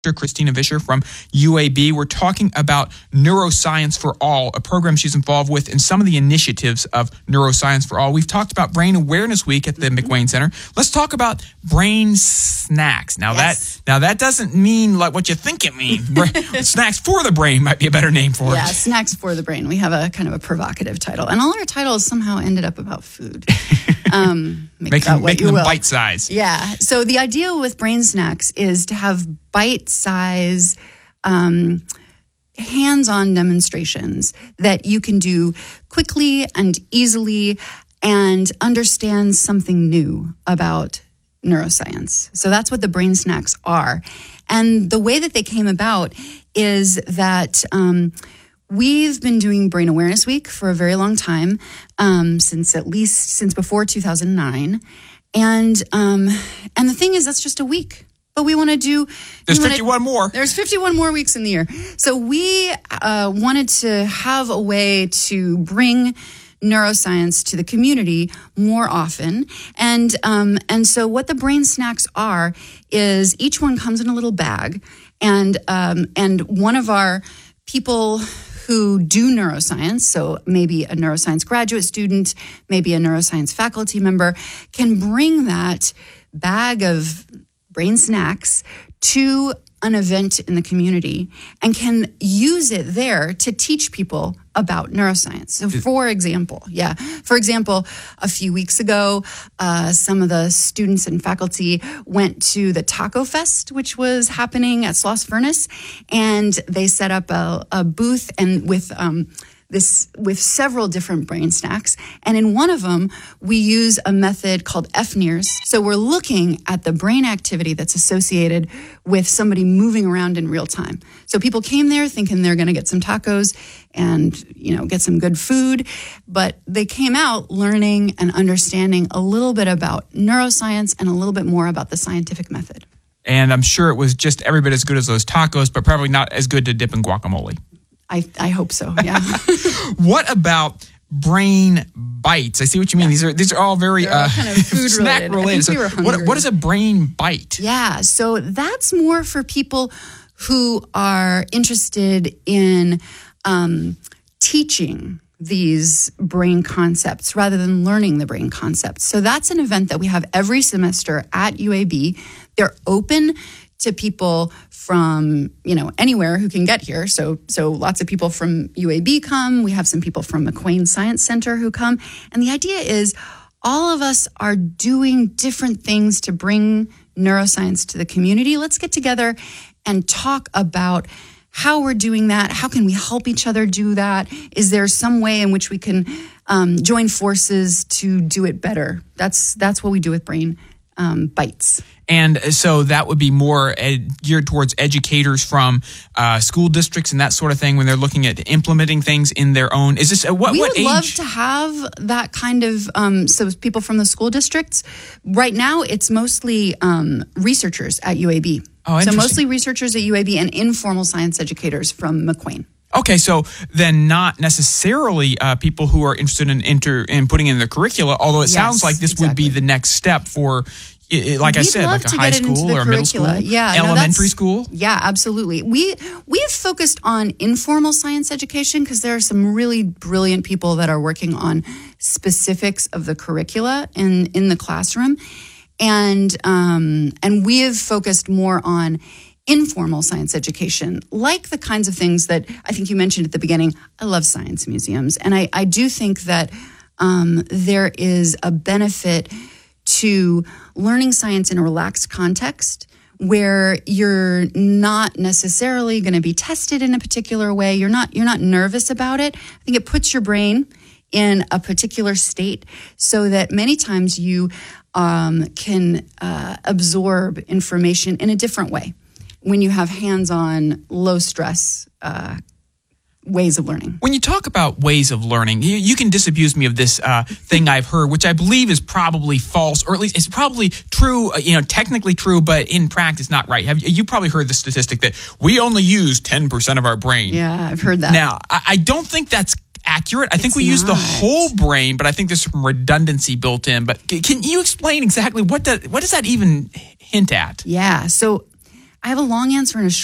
Christina Vischer from UAB. We're talking about Neuroscience for All, a program she's involved with, and some of the initiatives of Neuroscience for All. We've talked about Brain Awareness Week at the McWane Center. Let's talk about brain snacks. Now that doesn't mean like what you think it means. Snacks for the brain might be a better name for it. Yeah, snacks for the brain. We have a kind of a provocative title, and all our titles somehow ended up about food. Making them bite size. Yeah. So the idea with brain snacks is to have bite-size, hands-on demonstrations that you can do quickly and easily and understand something new about neuroscience. So that's what the brain snacks are. And the way that they came about is that we've been doing Brain Awareness Week for a very long time, since before 2009. And the thing is, that's just a week. But we want to do... There's 51 more. There's 51 more weeks in the year. So we wanted to have a way to bring neuroscience to the community more often. And so what the brain snacks are is each one comes in a little bag. And one of our people who do neuroscience, so maybe a neuroscience graduate student, maybe a neuroscience faculty member, can bring that bag of brain snacks to an event in the community and can use it there to teach people about neuroscience. So for example, a few weeks ago, some of the students and faculty went to the Taco Fest, which was happening at Sloss Furnace, and they set up a booth and with several different brain snacks. And in one of them, we use a method called FNIRS. So we're looking at the brain activity that's associated with somebody moving around in real time. So people came there thinking they're going to get some tacos and, get some good food, but they came out learning and understanding a little bit about neuroscience and a little bit more about the scientific method. And I'm sure it was just every bit as good as those tacos, but probably not as good to dip in guacamole. I hope so, yeah. What about brain bites? I see what you mean. Yeah. These are all very all kind of food snack related. So what is a brain bite? Yeah, so that's more for people who are interested in teaching these brain concepts rather than learning the brain concepts. So that's an event that we have every semester at UAB. They're open to people from, anywhere who can get here. So lots of people from UAB come. We have some people from McWane Science Center who come. And the idea is all of us are doing different things to bring neuroscience to the community. Let's get together and talk about how we're doing that. How can we help each other do that? Is there some way in which we can join forces to do it better? That's what we do with Brain Bites. And so that would be more geared towards educators from school districts and that sort of thing when they're looking at implementing things in their own. Is this what we would age? Love to have that kind of so people from the school districts. Right now, it's mostly researchers at UAB. Oh, interesting. So mostly researchers at UAB and informal science educators from McWane. Okay, so then not necessarily people who are interested in putting in the curricula, although it sounds like this would be the next step for, like I said, like a high school or middle school, elementary school. Yeah, absolutely. We have focused on informal science education because there are some really brilliant people that are working on specifics of the curricula in the classroom, and we have focused more on informal science education, like the kinds of things that I think you mentioned at the beginning. I love science museums, and I do think that there is a benefit to learning science in a relaxed context where you're not necessarily going to be tested in a particular way. You're not nervous about it. I think it puts your brain in a particular state so that many times you can absorb information in a different way when you have hands-on, low-stress ways of learning. When you talk about ways of learning, you can disabuse me of this thing I've heard, which I believe is probably false, or at least it's probably true, technically true, but in practice not right. You probably heard the statistic that we only use 10% of our brain. Yeah, I've heard that. Now, I don't think that's accurate. I think we use the whole brain, but I think there's some redundancy built in. But can you explain exactly what does that even hint at? Yeah, so I have a long answer and a